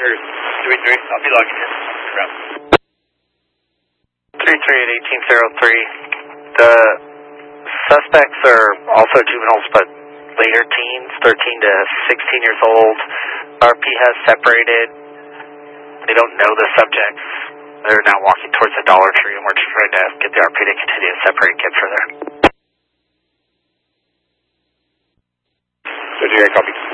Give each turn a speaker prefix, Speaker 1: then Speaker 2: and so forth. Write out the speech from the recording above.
Speaker 1: Roger, 33, I'll be logging in.
Speaker 2: 33 at 1803. The suspects are also juveniles, but later teens, 13 to 16 years old. RP has separated. They don't know the subjects. They're now walking towards the Dollar Tree, and we're just trying to get the RP to continue to separate and get further.
Speaker 1: Roger, I copy.